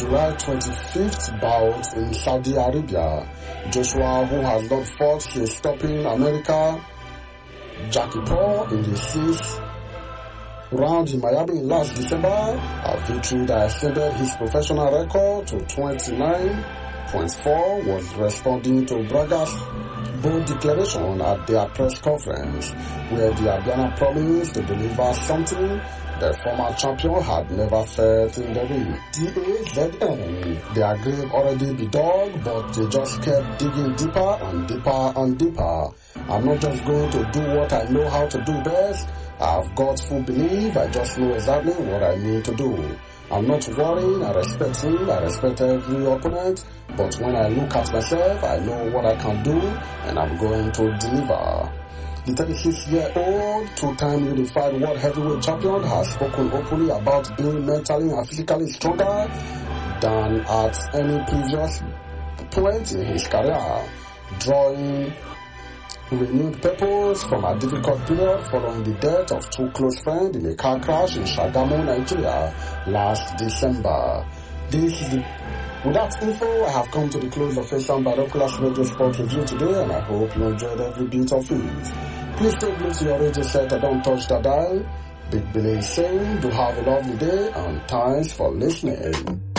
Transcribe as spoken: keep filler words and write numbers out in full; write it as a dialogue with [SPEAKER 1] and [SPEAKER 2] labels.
[SPEAKER 1] July twenty-fifth bout in Saudi Arabia. Joshua, who has not fought since stopping America Jackie Paul in the sixth round in Miami last December, a victory that extended his professional record to twenty-nine point four, was responding to Braga's bold declaration at their press conference, where the Abiana promised to deliver something the former champion had never felt in the ring. D A Z N, their grave already be dug, but they just kept digging deeper and deeper and deeper. I'm not just going to do what I know how to do best. I've got full belief. I just know exactly what I need to do. I'm not worrying. I respect him. I respect every opponent. But when I look at myself, I know what I can do, and I'm going to deliver. The thirty-six-year-old two-time unified world heavyweight champion has spoken openly about being mentally and physically stronger than at any previous point in his career, drawing renewed purpose from a difficult period following the death of two close friends in a car crash in Shagamu, Nigeria last December. This is the With that info, I have come to the close of First Sound Binoculars Radio Sport Review today, and I hope you enjoyed every bit of it. Please stay glued to your radio set and don't touch the dial. Big Billy is saying, do have a lovely day, and thanks for listening.